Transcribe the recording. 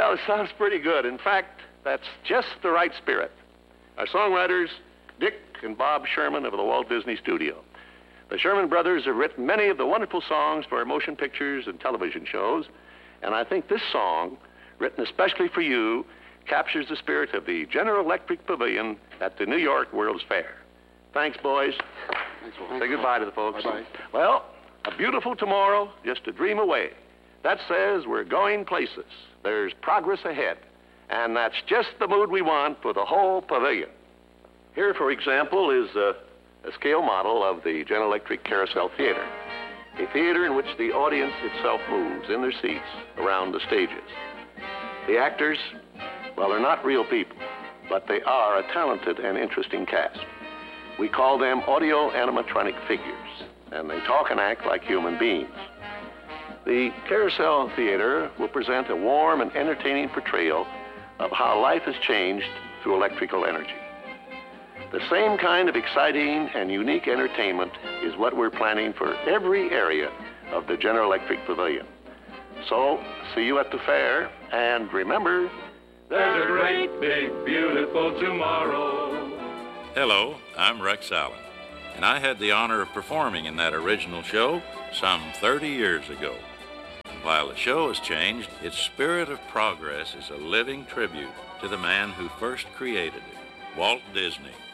Well, it sounds pretty good. In fact, that's just the right spirit. Our songwriters, Dick and Bob Sherman of the Walt Disney Studio. The Sherman brothers have written many of the wonderful songs for motion pictures and television shows, and I think this song, written especially for you, captures the spirit of the General Electric Pavilion at the New York World's Fair. Thanks, boys. Thanks, Walt. Say goodbye to the folks. Bye-bye. Well, a beautiful tomorrow, just a dream away. That says we're going places. There's progress ahead. And that's just the mood we want for the whole pavilion. Here, for example, is a scale model of the General Electric Carousel Theater, a theater in which the audience itself moves in their seats around the stages. The actors, well, they're not real people, but they are a talented and interesting cast. We call them audio animatronic figures, and they talk and act like human beings. The Carousel Theater will present a warm and entertaining portrayal of how life has changed through electrical energy. The same kind of exciting and unique entertainment is what we're planning for every area of the General Electric Pavilion. So, see you at the fair, and remember, there's a great, big, beautiful tomorrow. Hello, I'm Rex Allen, and I had the honor of performing in that original show some 30 years ago. While the show has changed, its spirit of progress is a living tribute to the man who first created it, Walt Disney.